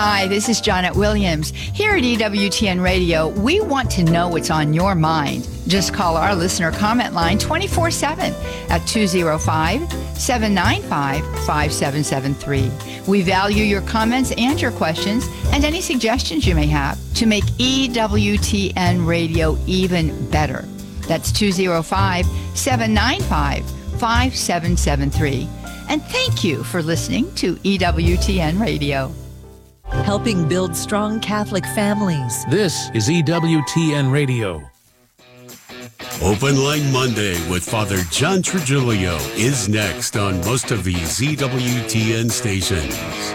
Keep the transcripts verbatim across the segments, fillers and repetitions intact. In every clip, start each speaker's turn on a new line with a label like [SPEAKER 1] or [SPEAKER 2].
[SPEAKER 1] Hi, this is Janet Williams. Here at E W T N Radio, we want to know what's on your mind. Just call our listener comment line twenty-four seven at two oh five, seven nine five, five seven seven three. We value your comments and your questions and any suggestions you may have to make E W T N Radio even better. That's two oh five, seven nine five, five seven seven three. And thank you for listening to E W T N Radio.
[SPEAKER 2] Helping build strong Catholic families.
[SPEAKER 3] This is E W T N Radio.
[SPEAKER 4] Open Line Monday with Father John Trigilio is next on most of these E W T N stations.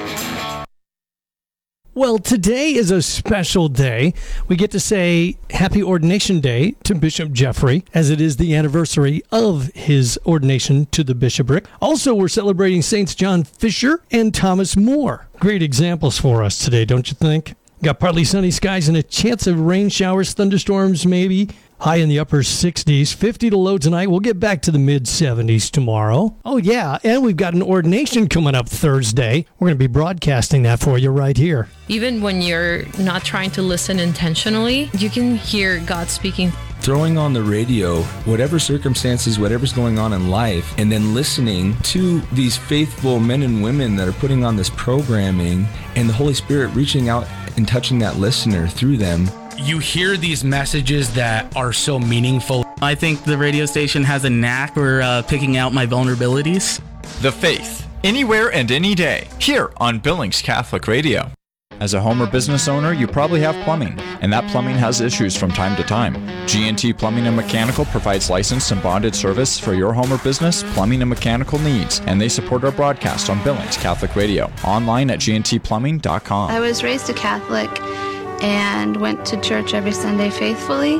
[SPEAKER 5] Well, today is a special day. We get to say Happy Ordination Day to Bishop Jeffrey, as it is the anniversary of his ordination to the bishopric. Also, we're celebrating Saints John Fisher and Thomas More. Great examples for us today, don't you think? Got partly sunny skies and a chance of rain showers, thunderstorms maybe. High in the upper sixties, fifty to low tonight. We'll get back to the mid seventies tomorrow. Oh, yeah, and we've got an ordination coming up Thursday. We're going to be broadcasting that for you right here.
[SPEAKER 6] Even when you're not trying to listen intentionally, you can hear God speaking.
[SPEAKER 7] Throwing on the radio, whatever circumstances, whatever's going on in life, and then listening to these faithful men and women that are putting on this programming, and the Holy Spirit reaching out and touching that listener through them.
[SPEAKER 8] You hear these messages that are so meaningful.
[SPEAKER 9] I think the radio station has a knack for uh, picking out my vulnerabilities.
[SPEAKER 10] The Faith, anywhere and any day, here on Billings Catholic Radio. As a home or business owner, you probably have plumbing, and that plumbing has issues from time to time. G and T Plumbing and Mechanical provides licensed and bonded service for your home or business plumbing and mechanical needs, and they support our broadcast on Billings Catholic Radio, online at g n t plumbing dot com.
[SPEAKER 11] I was raised a Catholic and went to church every Sunday faithfully.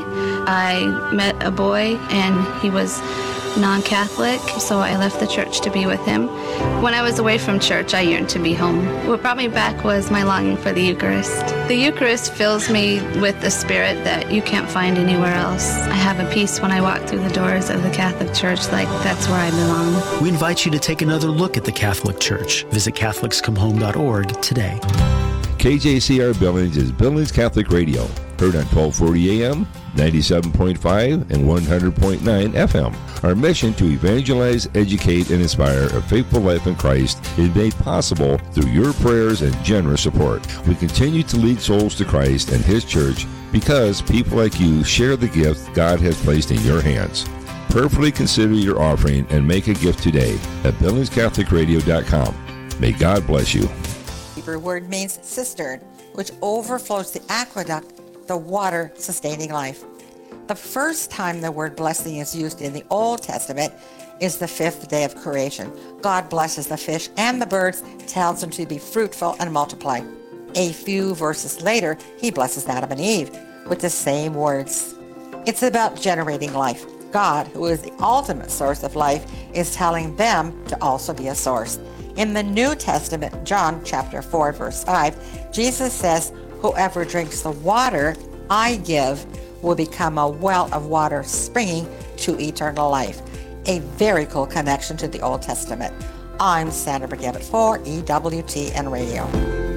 [SPEAKER 11] I met a boy and he was non-Catholic, so I left the church to be with him. When I was away from church, I yearned to be home. What brought me back was my longing for the Eucharist. The Eucharist fills me with the spirit that you can't find anywhere else. I have a peace when I walk through the doors of the Catholic Church, like that's where I belong.
[SPEAKER 12] We invite you to take another look at the Catholic Church. Visit catholics come home dot org today.
[SPEAKER 13] K J C R Billings is Billings Catholic Radio, heard on twelve forty A M, ninety-seven point five, and one hundred point nine F M. Our mission to evangelize, educate, and inspire a faithful life in Christ is made possible through your prayers and generous support. We continue to lead souls to Christ and His church because people like you share the gift God has placed in your hands. Prayerfully consider your offering and make a gift today at billings catholic radio dot com. May God bless you.
[SPEAKER 14] The Hebrew word means cistern, which overflows the aqueduct, the water sustaining life. The first time the word blessing is used in the Old Testament is the fifth day of creation. God blesses the fish and the birds, tells them to be fruitful and multiply. A few verses later, he blesses Adam and Eve with the same words. It's about generating life. God, who is the ultimate source of life, is telling them to also be a source. In the New Testament, John chapter four, verse five, Jesus says, "Whoever drinks the water I give will become a well of water springing to eternal life." A very cool connection to the Old Testament. I'm Sandra McGibbett for E W T N Radio.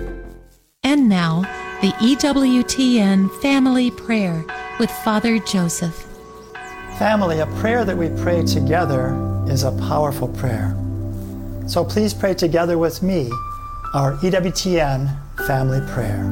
[SPEAKER 15] And now, the E W T N Family Prayer with Father Joseph.
[SPEAKER 16] Family, a prayer that we pray together is a powerful prayer. So please pray together with me our E W T N Family Prayer.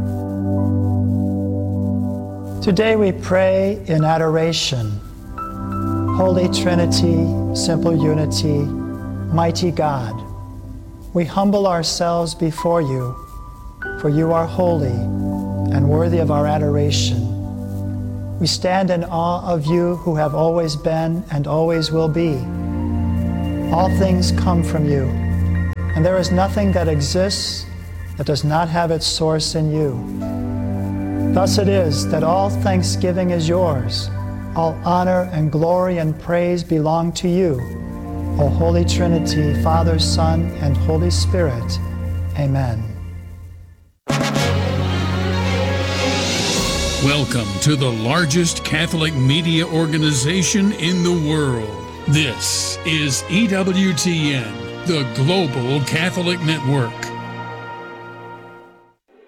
[SPEAKER 16] Today we pray in adoration. Holy Trinity, simple unity, mighty God, we humble ourselves before you, for you are holy and worthy of our adoration. We stand in awe of you who have always been and always will be. All things come from you, and there is nothing that exists that does not have its source in you. Thus it is that all thanksgiving is yours. All honor and glory and praise belong to you, O Holy Trinity, Father, Son, and Holy Spirit. Amen.
[SPEAKER 3] Welcome to the largest Catholic media organization in the world. This is E W T N, the Global Catholic Network.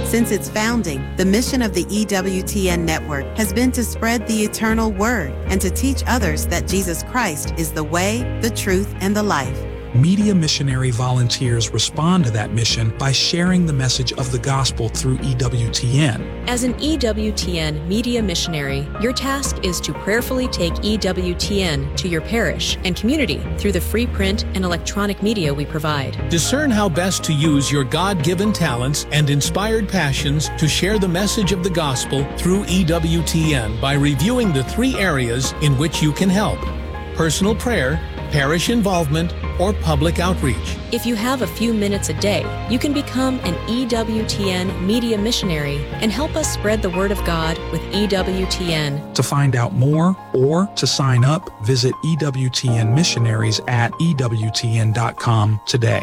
[SPEAKER 17] Since its founding, the mission of the E W T N network has been to spread the eternal word and to teach others that Jesus Christ is the way, the truth, and the life.
[SPEAKER 18] Media missionary volunteers respond to that mission by sharing the message of the gospel through E W T N.
[SPEAKER 19] As an E W T N media missionary, your task is to prayerfully take E W T N to your parish and community through the free print and electronic media we provide.
[SPEAKER 20] Discern how best to use your God-given talents and inspired passions to share the message of the gospel through E W T N by reviewing the three areas in which you can help: personal prayer, parish involvement, or public outreach.
[SPEAKER 19] If you have a few minutes a day, you can become an E W T N media missionary and help us spread the word of God with E W T N.
[SPEAKER 18] To find out more or to sign up, visit E W T N missionaries at E W T N dot com today.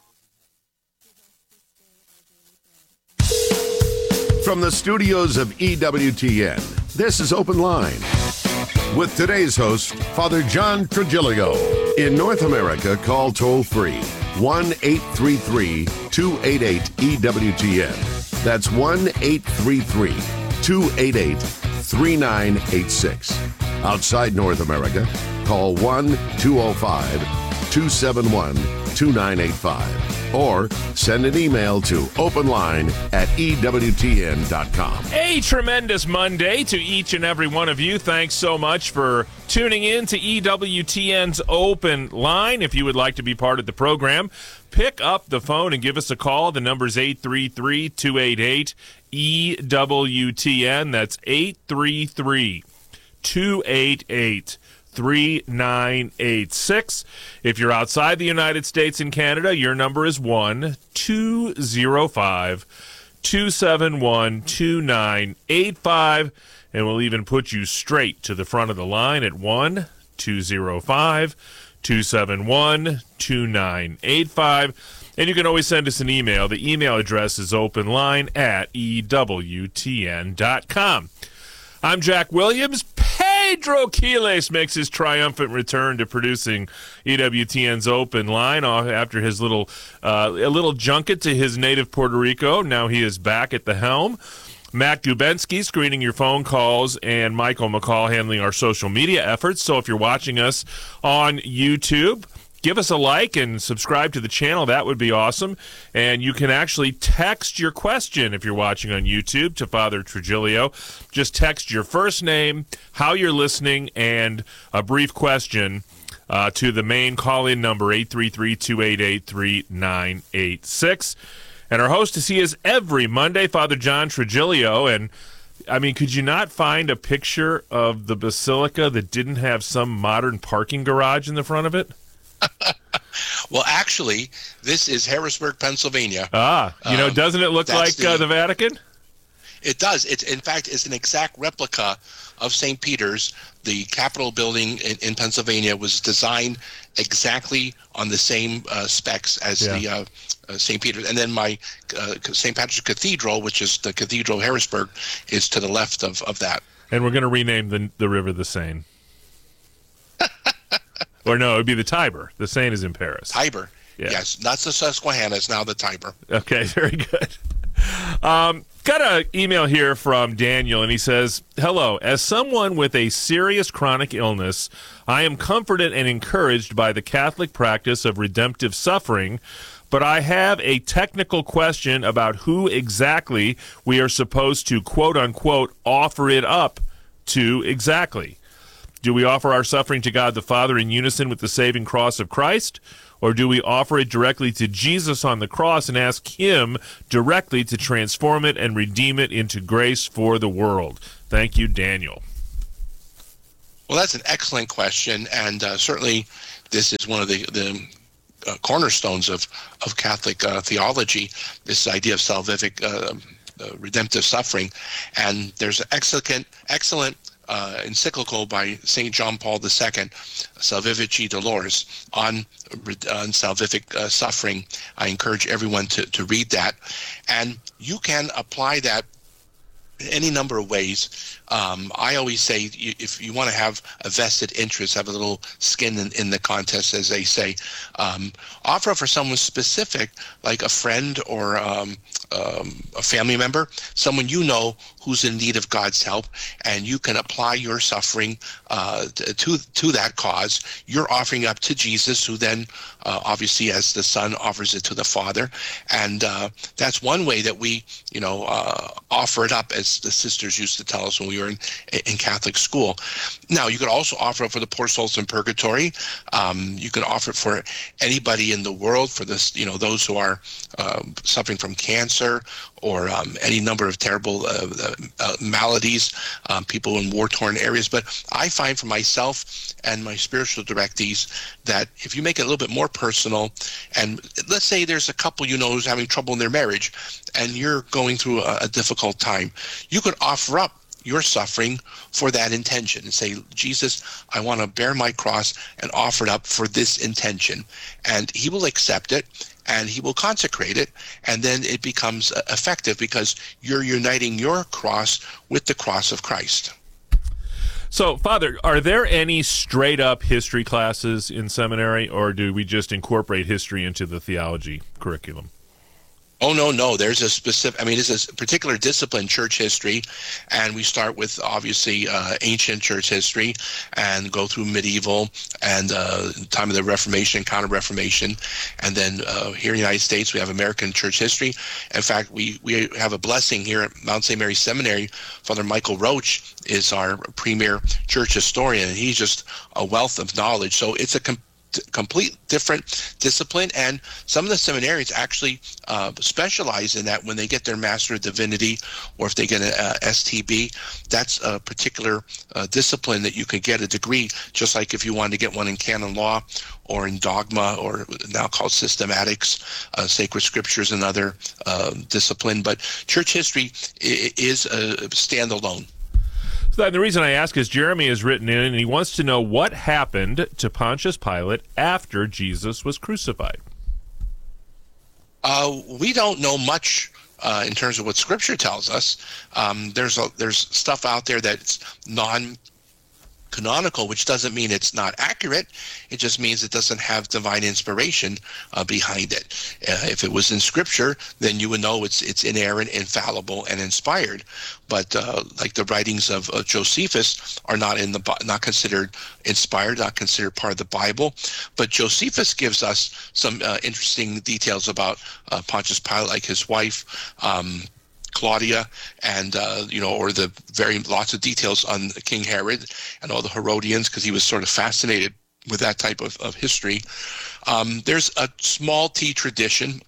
[SPEAKER 21] From the studios of E W T N, this is Open Line with today's host, Father John Trigilio. In North America, call toll-free one eight three three, two eight eight, E W T N. That's one eight three three, two eight eight, three nine eight six. Outside North America, call one two oh five, two seven one, two nine eight five. Or send an email to openline at E W T N dot com.
[SPEAKER 22] A tremendous Monday to each and every one of you. Thanks so much for tuning in to E W T N's Open Line. If you would like to be part of the program, pick up the phone and give us a call. The number's eight three three, two eight eight, E W T N. That's eight three three, two eight eight, three nine eight six. If you're outside the United States and Canada, your number is one two oh five, two seven one, two nine eight five, and we'll even put you straight to the front of the line at one two oh five, two seven one, two nine eight five. And you can always send us an email. The email address is openline at E W T N dot com. I'm Jack Williams. Pedro Quiles makes his triumphant return to producing E W T N's Open Line after his little uh, a little junket to his native Puerto Rico. Now he is back at the helm. Matt Gubensky screening your phone calls, and Michael McCall handling our social media efforts. So if you're watching us on YouTube, give us a like and subscribe to the channel. That would be awesome. And you can actually text your question if you're watching on YouTube to Father Trigilio. Just text your first name, how you're listening, and a brief question uh, to the main call-in number, eight three three, two eight eight, three nine eight six. And our host is he is every Monday, Father John Trigilio. And, I mean, could you not find a picture of the Basilica that didn't have some modern parking garage in the front of it?
[SPEAKER 23] Well, actually, this is Harrisburg, Pennsylvania.
[SPEAKER 22] Ah, you know, doesn't it look
[SPEAKER 23] um,
[SPEAKER 22] like the, uh, the Vatican?
[SPEAKER 23] It does. It's in fact, it's an exact replica of Saint Peter's. The Capitol building in, in Pennsylvania was designed exactly on the same uh, specs as yeah. the uh, uh, Saint Peter's. And then my uh, Saint Patrick's Cathedral, which is the Cathedral of Harrisburg, is to the left of, of that.
[SPEAKER 22] And we're going to rename the the river the Seine. Or no, it would be the Tiber. The Seine is in Paris.
[SPEAKER 23] Tiber. Yeah. Yes, not the Susquehanna. It's now the Tiber.
[SPEAKER 22] Okay, very good. Um, got an email here from Daniel, and he says, hello, as someone with a serious chronic illness, I am comforted and encouraged by the Catholic practice of redemptive suffering, but I have a technical question about who exactly we are supposed to, quote-unquote, offer it up to exactly. Do we offer our suffering to God the Father in unison with the saving cross of Christ? Or do we offer it directly to Jesus on the cross and ask him directly to transform it and redeem it into grace for the world? Thank you, Daniel.
[SPEAKER 23] Well, that's an excellent question, and uh, certainly this is one of the, the uh, cornerstones of, of Catholic uh, theology, this idea of salvific uh, uh, redemptive suffering. And there's an excellent, excellent Uh, encyclical by Saint John Paul the Second, Salvifici Doloris, on, on salvific uh, suffering. I encourage everyone to, to read that. And you can apply that in any number of ways Um, I always say you, if you want to have a vested interest, have a little skin in, in the contest, as they say, um, offer for someone specific, like a friend or um, um, a family member, someone you know who's in need of God's help, and you can apply your suffering uh, to to that cause. You're offering up to Jesus, who then, uh, obviously, as the Son, offers it to the Father, and uh, that's one way that we, you know, uh, offer it up, as the sisters used to tell us when we were in in Catholic school. Now, you could also offer it for the poor souls in purgatory. Um, you can offer it for anybody in the world, for this, you know, those who are uh, suffering from cancer or um, any number of terrible uh, uh, maladies, um, people in war-torn areas. But I find for myself and my spiritual directees that if you make it a little bit more personal, and let's say there's a couple you know who's having trouble in their marriage, and you're going through a, a difficult time, you could offer up your suffering for that intention and say, Jesus, I want to bear my cross and offer it up for this intention. And he will accept it, and he will consecrate it, and then it becomes effective because you're uniting your cross with the cross of Christ.
[SPEAKER 22] So, Father, are there any straight-up history classes in seminary, or do we just incorporate history into the theology curriculum?
[SPEAKER 23] Oh, no, no. There's a specific, I mean, it's a particular discipline, church history, and we start with, obviously, uh, ancient church history and go through medieval and uh, time of the Reformation, Counter-Reformation, and then uh, here in the United States, we have American church history. In fact, we, we have a blessing here at Mount Saint Mary Seminary. Father Michael Roach is our premier church historian, and he's just a wealth of knowledge. So it's a com- complete different discipline, and some of the seminaries actually uh, specialize in that when they get their Master of Divinity, or if they get an uh, S T B. That's a particular uh, discipline that you can get a degree, just like if you wanted to get one in canon law or in dogma, or now called systematics, uh, sacred scriptures, another uh, discipline. But church history is a standalone.
[SPEAKER 22] And the reason I ask is Jeremy has written in, and he wants to know what happened to Pontius Pilate after Jesus was crucified.
[SPEAKER 23] Uh, we don't know much uh, in terms of what Scripture tells us. Um, there's a, there's stuff out there that's non canonical, which doesn't mean it's not accurate. It just means it doesn't have divine inspiration uh, behind it. Uh, if it was in Scripture, then you would know it's it's inerrant, infallible, and inspired. But uh, like the writings of uh, Josephus are not in the not considered inspired, not considered part of the Bible. But Josephus gives us some uh, interesting details about uh, Pontius Pilate, like his wife, Um, Claudia, and uh, you know, or the very lots of details on King Herod and all the Herodians, because he was sort of fascinated with that type of, of history. Um, there's a small T tradition,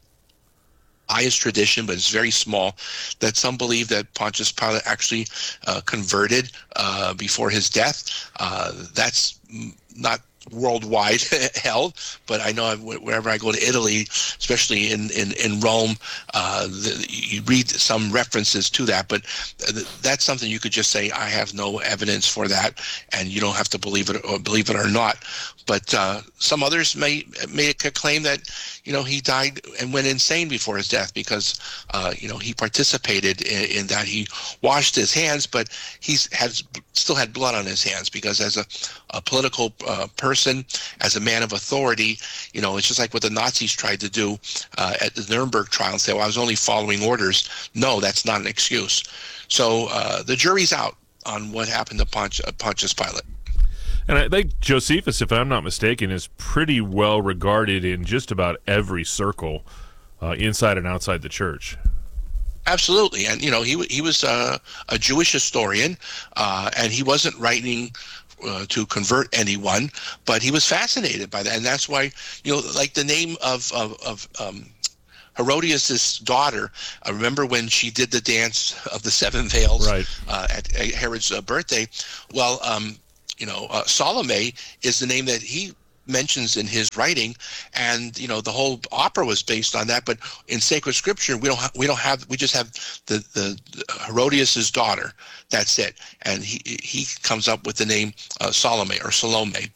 [SPEAKER 23] pious tradition, but it's very small, that some believe that Pontius Pilate actually uh, converted uh, before his death. Uh, that's not worldwide held, but I know whenever I go to Italy, especially in, in, in Rome, uh, the, you read some references to that, but that's something you could just say, I have no evidence for that, and you don't have to believe it or believe it or not. But uh, some others may may claim that, you know, he died and went insane before his death because, uh, you know, he participated in, in that. He washed his hands, but he's has still had blood on his hands because as a, a political uh, person, as a man of authority, you know, it's just like what the Nazis tried to do uh, at the Nuremberg trial and say, well, I was only following orders. No, that's not an excuse. So uh, the jury's out on what happened to Ponti- Pontius Pilate.
[SPEAKER 22] And I think Josephus, if I'm not mistaken, is pretty well regarded in just about every circle uh, inside and outside the church.
[SPEAKER 23] Absolutely. And, you know, he he was uh, a Jewish historian, uh, and he wasn't writing uh, to convert anyone, but he was fascinated by that. And that's why, you know, like the name of, of, of um, Herodias' daughter, I remember when she did the dance of the seven veils
[SPEAKER 22] right.
[SPEAKER 23] uh, at, at Herod's uh, birthday. Well, um, you know, uh, Salome is the name that he mentions in his writing, and you know the whole opera was based on that. But in sacred scripture, we don't ha- we don't have we just have the the, the Herodias' daughter. That's it, and he he comes up with the name uh, Salome or Salome.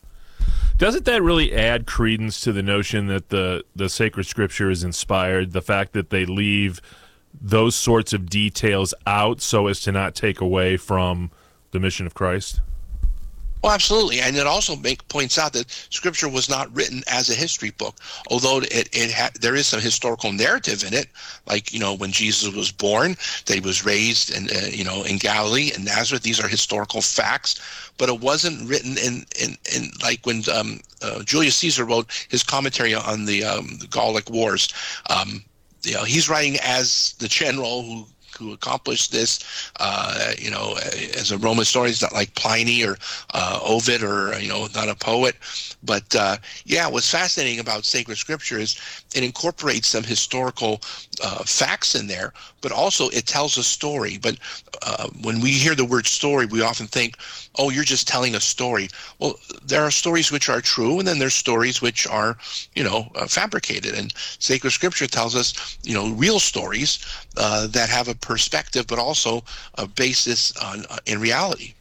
[SPEAKER 22] Doesn't that really add credence to the notion that the the sacred scripture is inspired? The fact that they leave those sorts of details out so as to not take away from the mission of Christ?
[SPEAKER 23] Well, absolutely, and it also make, points out that Scripture was not written as a history book, although it, it ha- there is some historical narrative in it, like, you know, when Jesus was born, that he was raised in, uh, you know, in Galilee and Nazareth. These are historical facts, but it wasn't written in, in, in like when um, uh, Julius Caesar wrote his commentary on the, um, the Gallic Wars. Um, you know, he's writing as the general who who accomplished this, uh, you know, as a Roman historian. It's not like Pliny or uh, Ovid or, you know, not a poet. But, uh, yeah, what's fascinating about sacred scripture is it incorporates some historical uh, facts in there, but also it tells a story. But uh, when we hear the word story, we often think, oh, you're just telling a story. Well, there are stories which are true, and then there's stories which are, you know, uh, fabricated. And sacred scripture tells us, you know, real stories uh, that have a perspective, but also a basis on uh, in reality.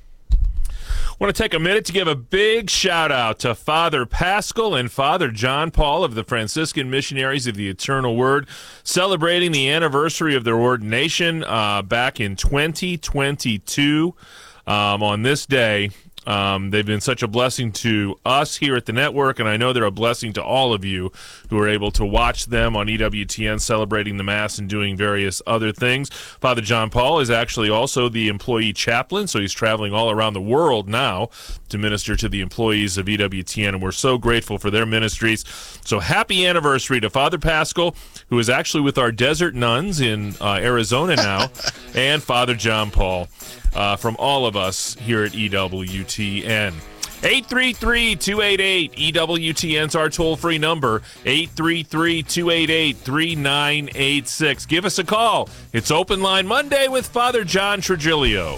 [SPEAKER 22] I want to take a minute to give a big shout out to Father Paschal and Father John Paul of the Franciscan Missionaries of the Eternal Word, celebrating the anniversary of their ordination uh, back in twenty twenty-two. Um, on this day, um, they've been such a blessing to us here at the network, and I know they're a blessing to all of you who are able to watch them on E W T N celebrating the Mass and doing various other things. Father John Paul is actually also the employee chaplain, so he's traveling all around the world now to minister to the employees of E W T N, and we're so grateful for their ministries. So happy anniversary to Father Paschal, who is actually with our desert nuns in uh, Arizona now, and Father John Paul. Uh, from all of us here at E W T N. eight three three, two eight eight, E W T N's our toll-free number, eight three three, two eight eight, three nine eight six. Give us a call. It's Open Line Monday with Father John Trigilio.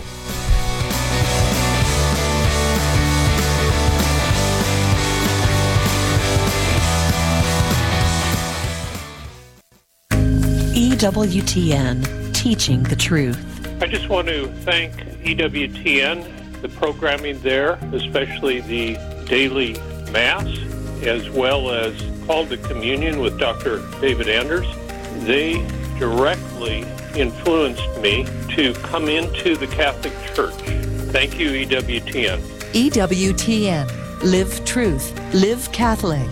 [SPEAKER 1] E W T N, teaching the truth.
[SPEAKER 2] I just want to thank E W T N, the programming there, especially the daily Mass, as well as Call to Communion with Doctor David Anders. They directly influenced me to come into the Catholic Church. Thank you, E W T N.
[SPEAKER 1] E W T N, live truth, live Catholic.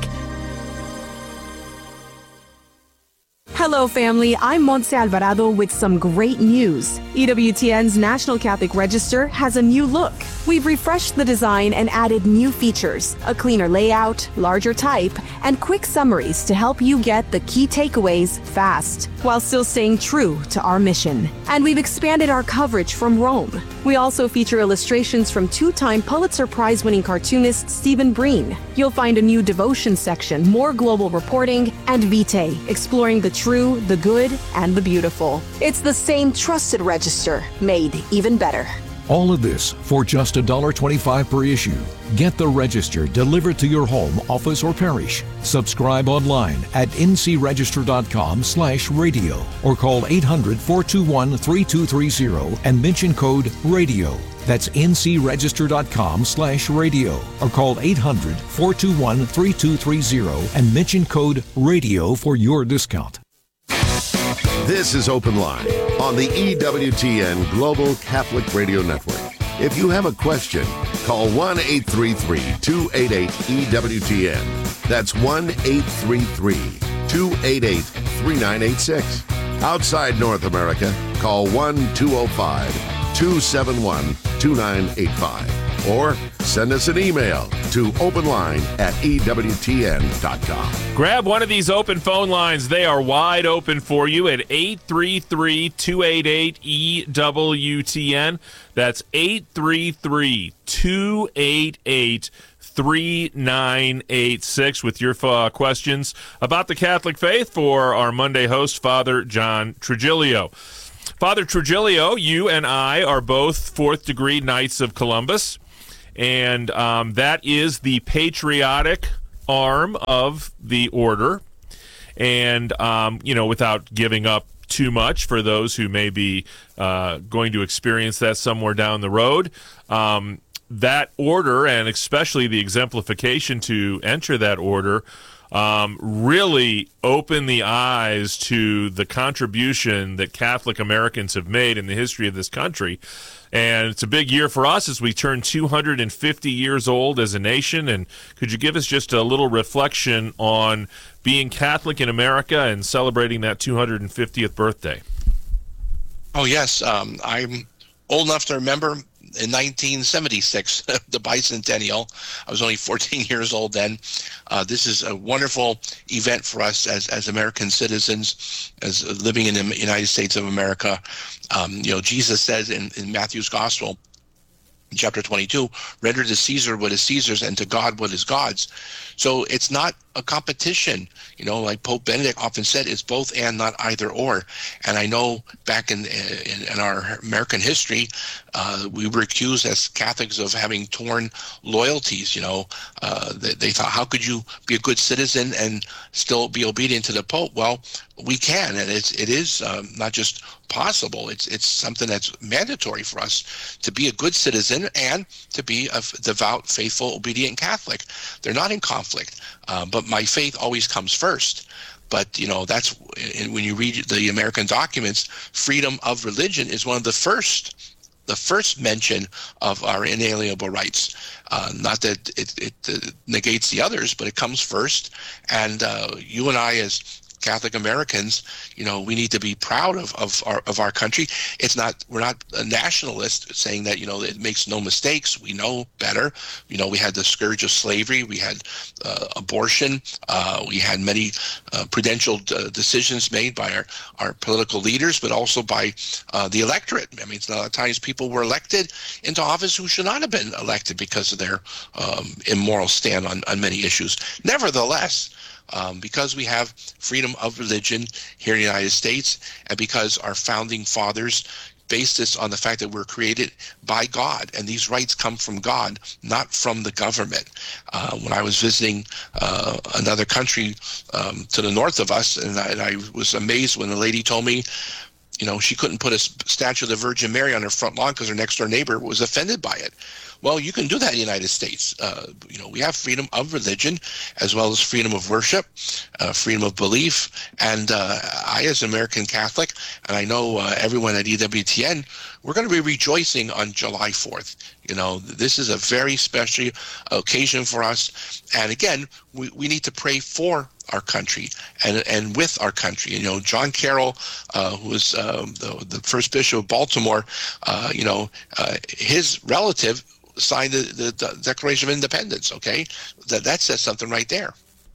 [SPEAKER 4] Hello, family. I'm Montse Alvarado with some great news. E W T N's National Catholic Register has a new look. We've refreshed the design and added new features, a cleaner layout, larger type, and quick summaries to help you get the key takeaways fast, while still staying true to our mission. And we've expanded our coverage from Rome. We also feature illustrations from two-time Pulitzer Prize-winning cartoonist Stephen Breen. You'll find a new devotion section, more global reporting, and Vitae, exploring the true, the good, and the beautiful. It's the same trusted register, made even better.
[SPEAKER 24] All of this for just one dollar twenty-five per issue. Get the Register delivered to your home, office, or parish. Subscribe online at ncregister.com slash radio or call eight hundred, four two one, three two three zero and mention code RADIO. That's ncregister.com slash radio or call eight hundred, four two one, three two three zero and mention code RADIO for your discount.
[SPEAKER 21] This is Open Line on the E W T N Global Catholic Radio Network. If you have a question, call one eight three three, two eight eight, E W T N. That's one eight three three, two eight eight, three nine eight six. Outside North America, call one two oh five, two seven one, two nine eight five. Or send us an email to openline at E W T N dot com.
[SPEAKER 22] Grab one of these open phone lines. They are wide open for you at eight three three, two eight eight, E W T N. That's eight three three, two eight eight, three nine eight six with your uh, questions about the Catholic faith for our Monday host, Father John Trigilio. Father Trigilio, you and I are both fourth-degree Knights of Columbus. And um, that is the patriotic arm of the order. And, um, you know, without giving up too much for those who may be uh, going to experience that somewhere down the road, um, that order, and especially the exemplification to enter that order, um, really opened the eyes to the contribution that Catholic Americans have made in the history of this country. And it's a big year for us as we turn two hundred fifty years old as a nation. And could you give us just a little reflection on being Catholic in America and celebrating that two hundred fiftieth birthday?
[SPEAKER 23] Oh, yes. Um, I'm old enough to remember in nineteen seventy-six, the bicentennial. I was only fourteen years old then. Uh, this is a wonderful event for us as, as American citizens, as living in the United States of America. Um, you know, Jesus says in, in Matthew's Gospel, chapter twenty-two, render to Caesar what is Caesar's and to God what is God's. So it's not a competition. You know, like Pope Benedict often said, it's both and, not either or. And I know back in in, in our American history, uh, we were accused as Catholics of having torn loyalties. You know, uh, they, they thought, how could you be a good citizen and still be obedient to the Pope? Well, we can, and it's it is um, not just possible. It's it's something that's mandatory for us to be a good citizen and to be a devout, faithful, obedient Catholic. They're not in conflict, uh, but my faith always comes first. But, you know, that's when you read the American documents, freedom of religion is one of the first, the first mention of our inalienable rights. Uh, not that it, it uh, negates the others, but it comes first. And uh, you and I, as Catholic Americans, you know, we need to be proud of, of our of our country. It's not, we're not a nationalist saying that, you know, it makes no mistakes. We know better. You know, we had the scourge of slavery. We had uh, abortion. Uh, we had many uh, prudential uh, decisions made by our, our political leaders, but also by uh, the electorate. I mean, a lot of times people were elected into office who should not have been elected because of their um, immoral stand on, on many issues. Nevertheless, Um, because we have freedom of religion here in the United States, and because our founding fathers based this on the fact that we're created by God, and these rights come from God, not from the government. Uh, when I was visiting uh, another country um, to the north of us, and I, and I was amazed when the lady told me, you know, she couldn't put a statue of the Virgin Mary on her front lawn because her next door neighbor was offended by it. Well, you can do that in the United States. Uh, you know, we have freedom of religion as well as freedom of worship, uh, freedom of belief. And uh, I, as an American Catholic, and I know uh, everyone at E W T N, we're going to be rejoicing on July fourth. You know, this is a very special occasion for us. And again, we, we need to pray for our country and and with our country. You know, John Carroll, uh, who was um, the, the first bishop of Baltimore, uh, you know, uh, his relative signed the, the, the Declaration of Independence, okay? That, that says something right there.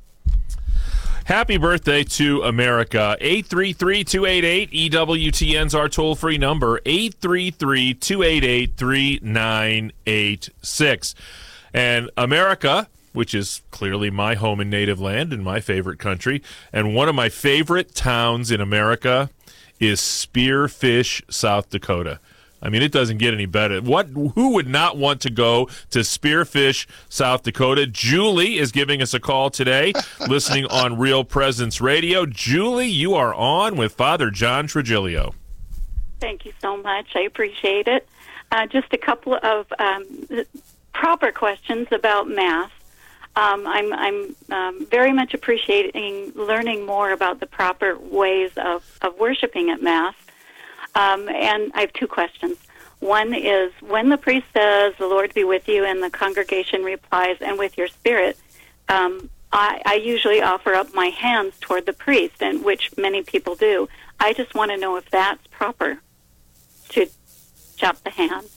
[SPEAKER 22] Happy birthday to America. eight three three, two eight eight, E W T N's our toll-free number, eight three three, two eight eight, three nine eight six. And America, which is clearly my home and native land and my favorite country, and one of my favorite towns in America is Spearfish, South Dakota. I mean, it doesn't get any better. What? Who would not want to go to Spearfish, South Dakota? Julie is giving us a call today, listening on Real Presence Radio. Julie, you are on with Father John Trigilio.
[SPEAKER 5] Thank you so much. I appreciate it. Uh, just a couple of um, proper questions about Mass. Um, I'm, I'm um, very much appreciating learning more about the proper ways of, of worshiping at Mass. Um, and I have two questions. One is, when the priest says, "The Lord be with you," and the congregation replies, "and with your spirit," um, I, I usually offer up my hands toward the priest, and which many people do. I just want to know if that's proper, to chop the hands.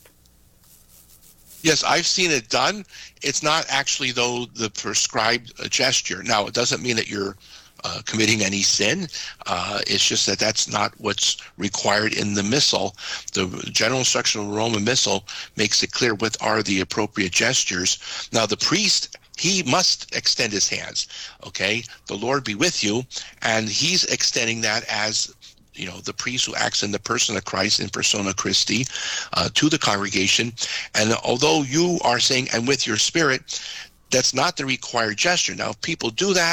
[SPEAKER 23] Yes, I've seen it done. It's not actually, though, the prescribed uh, gesture. Now, it doesn't mean that you're Uh, committing any sin. Uh, it's just that that's not what's required in the Missal. The general instruction of the Roman Missal makes it clear what are the appropriate gestures. Now, the priest, he must extend his hands, okay? The Lord be with you, and he's extending that as, you know, the priest who acts in the person of Christ, in persona Christi, uh, to the congregation. And although you are saying, "and with your spirit," that's not the required gesture. Now, if people do that,